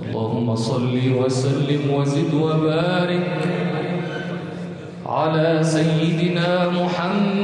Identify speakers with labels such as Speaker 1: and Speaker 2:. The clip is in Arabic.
Speaker 1: اللهم صل وسلم وزد وبارك على سيدنا محمد